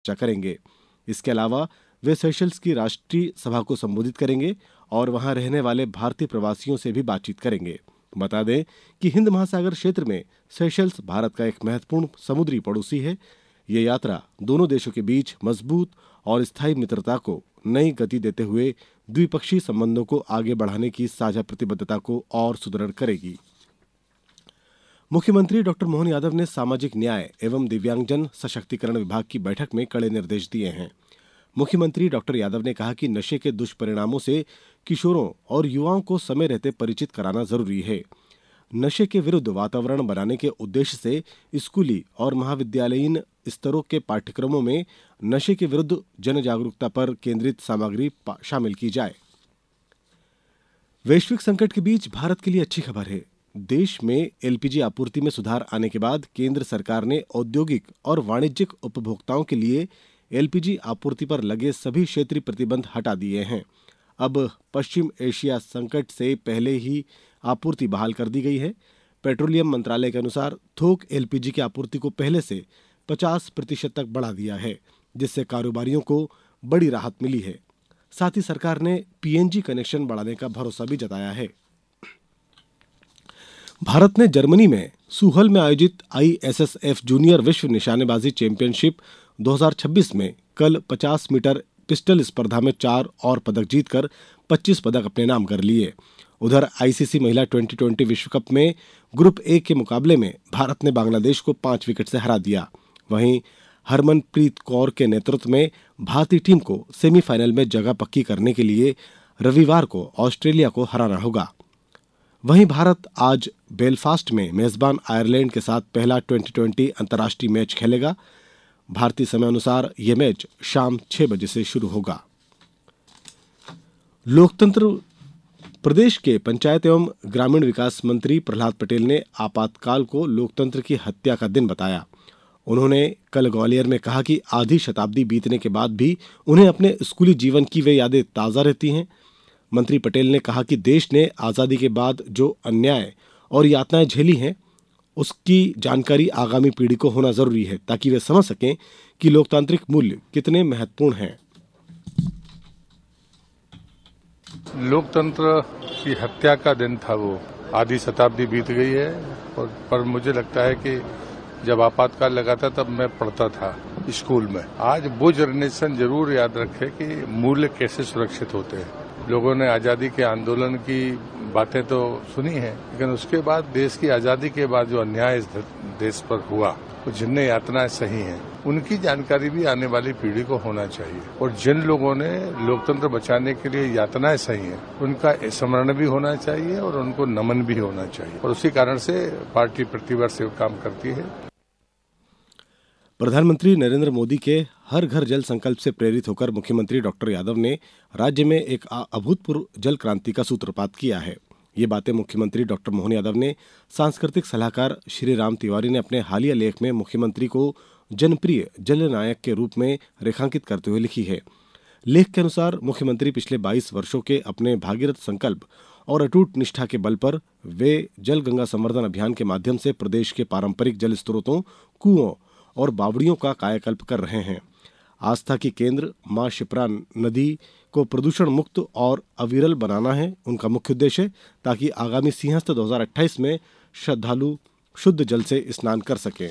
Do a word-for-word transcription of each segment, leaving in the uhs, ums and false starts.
चर्चा करेंगे। इसके अलावा वे सेशल्स की राष्ट्रीय सभा को संबोधित करेंगे और वहां रहने वाले भारतीय प्रवासियों से भी बातचीत करेंगे। बता दें कि हिंद महासागर क्षेत्र में सेशल्स भारत का एक महत्वपूर्ण समुद्री पड़ोसी है। ये यात्रा दोनों देशों के बीच मजबूत और स्थायी मित्रता को नई गति देते हुए द्विपक्षीय संबंधों को आगे बढ़ाने की साझा प्रतिबद्धता को और सुदृढ़ करेगी। मुख्यमंत्री डॉक्टर मोहन यादव ने सामाजिक न्याय एवं दिव्यांगजन सशक्तिकरण विभाग की बैठक में कड़े निर्देश दिए हैं। मुख्यमंत्री डॉक्टर यादव ने कहा कि नशे के दुष्परिणामों से किशोरों और युवाओं को समय रहते परिचित कराना जरूरी है। नशे के विरुद्ध वातावरण बनाने के उद्देश्य से स्कूली और महाविद्यालयीन स्तरों के पाठ्यक्रमों में नशे के विरुद्ध जन जागरूकता पर केंद्रित सामग्री शामिल की जाए। वैश्विक संकट के बीच भारत के लिए अच्छी खबर है। देश में एलपीजी आपूर्ति में सुधार आने के बाद केंद्र सरकार ने औद्योगिक और वाणिज्यिक उपभोक्ताओं के लिए एलपीजी आपूर्ति पर लगे सभी क्षेत्रीय प्रतिबंध हटा दिए हैं। अब पश्चिम एशिया संकट से पहले ही आपूर्ति बहाल कर दी गई है। पेट्रोलियम मंत्रालय के अनुसार थोक एलपीजी की आपूर्ति को पहले से पचास प्रतिशत तक बढ़ा दिया है, जिससे कारोबारियों को बड़ी राहत मिली है। साथ ही सरकार ने पीएनजी कनेक्शन बढ़ाने का भरोसा भी जताया है। भारत ने जर्मनी में सूहल में आयोजित आईएसएसएफ जूनियर विश्व निशानेबाजी चैंपियनशिप दो हज़ार छब्बीस में कल पचास मीटर पिस्टल स्पर्धा में चार और पदक जीतकर पच्चीस पदक अपने नाम कर लिए। उधर आईसीसी महिला ट्वेंटी ट्वेंटी विश्व कप में ग्रुप ए के मुकाबले में भारत ने बांग्लादेश को पांच विकेट से हरा दिया। वहीं हरमनप्रीत कौर के नेतृत्व में भारतीय टीम को सेमीफाइनल में जगह पक्की करने के लिए रविवार को ऑस्ट्रेलिया को हराना होगा। वहीं भारत आज बेलफास्ट में मेजबान आयरलैंड के साथ पहला ट्वेंटी ट्वेंटी अंतर्राष्ट्रीय मैच खेलेगा। भारतीय समय अनुसार यह मैच शाम छह बजे से शुरू होगा। लोकतंत्र प्रदेश के पंचायत एवं ग्रामीण विकास मंत्री प्रहलाद पटेल ने आपातकाल को लोकतंत्र की हत्या का दिन बताया। उन्होंने कल ग्वालियर में कहा कि आधी शताब्दी बीतने के बाद भी उन्हें अपने स्कूली जीवन की वे यादें ताज़ा रहती हैं। मंत्री पटेल ने कहा कि देश ने आज़ादी के बाद जो अन्याय और यातनाएं झेली हैं, उसकी जानकारी आगामी पीढ़ी को होना जरूरी है, ताकि वे समझ सकें कि लोकतांत्रिक मूल्य कितने महत्वपूर्ण हैं। लोकतंत्र की हत्या का दिन था वो। आधी शताब्दी बीत गई है और पर मुझे लगता है कि जब आपातकाल लगा था तब मैं पढ़ता था स्कूल में। आज वो जनरेशन जरूर याद रखे कि मूल्य कैसे सुरक्षित होते हैं। लोगों ने आजादी के आंदोलन की बातें तो सुनी है, लेकिन उसके बाद देश की आजादी के बाद जो अन्याय इस देश पर हुआ, वो जिनने यातनाएं सही हैं, उनकी जानकारी भी आने वाली पीढ़ी को होना चाहिए। और जिन लोगों ने लोकतंत्र बचाने के लिए यातनाएं सही हैं, उनका स्मरण भी होना चाहिए और उनको नमन भी होना चाहिए। और उसी कारण से पार्टी प्रतिवर्ष काम करती है। प्रधानमंत्री नरेंद्र मोदी के हर घर जल संकल्प से प्रेरित होकर मुख्यमंत्री डॉक्टर यादव ने राज्य में एक अभूतपूर्व जल क्रांति का सूत्रपात किया है। ये बातें मुख्यमंत्री डॉक्टर मोहन यादव ने सांस्कृतिक सलाहकार श्री राम तिवारी ने अपने हालिया लेख में मुख्यमंत्री को जनप्रिय जल नायक के रूप में रेखांकित करते हुए लिखी है। लेख के अनुसार मुख्यमंत्री पिछले बाईस वर्षों के अपने भागीरथ संकल्प और अटूट निष्ठा के बल पर वे जल गंगा संवर्धन अभियान के माध्यम से प्रदेश के पारंपरिक जल स्रोतों, कुओं और बावड़ियों का कायाकल्प कर रहे हैं। आस्था की केंद्र मां शिप्रा नदी को प्रदूषण मुक्त और अविरल बनाना है उनका मुख्य उद्देश्य, ताकि आगामी सिंहस्थ दो हज़ार अट्ठाईस में श्रद्धालु शुद्ध जल से स्नान कर सकें।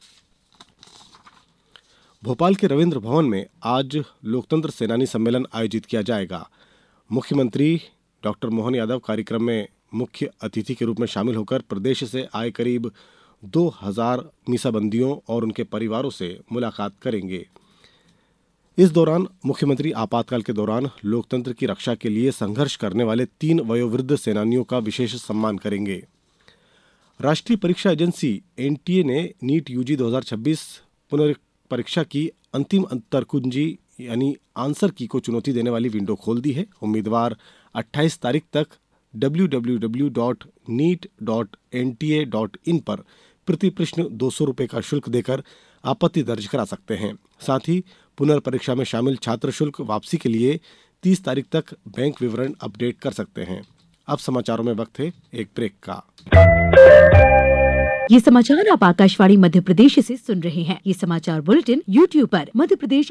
भोपाल के रविंद्र भवन में आज लोकतंत्र सेनानी सम्मेलन आयोजित किया जाएगा। मुख्यमंत्री डॉक्टर मोहन यादव कार्यक्रम में मुख्य अतिथि के रूप में शामिल होकर प्रदेश से आए करीब दो हज़ार मीसाबंदियों और उनके परिवारों से मुलाकात करेंगे। इस दौरान मुख्यमंत्री आपातकाल के दौरान लोकतंत्र की रक्षा के लिए संघर्ष करने वाले तीन वयोवृद्ध सेनानियों का विशेष सम्मान करेंगे। राष्ट्रीय परीक्षा एजेंसी एनटीए ने नीट यूजी दो हज़ार छब्बीस पुनर्परीक्षा की अंतिम अंतर्कुंजी यानी आंसर की को चुनौती देने वाली विंडो खोल दी है। उम्मीदवार अट्ठाईस तारीख तक W W W dot NEET dot N T A dot in पर प्रति प्रश्न दो सौ रुपये का शुल्क देकर आपत्ति दर्ज करा सकते हैं। साथ ही पुनर्परीक्षा में शामिल छात्र शुल्क वापसी के लिए तीस तारीख तक बैंक विवरण अपडेट कर सकते हैं। अब समाचारों में वक्त है एक ब्रेक का। ये समाचार आप आकाशवाणी मध्य प्रदेश से सुन रहे हैं। ये समाचार बुलेटिन यूट्यूब पर मध्य प्रदेश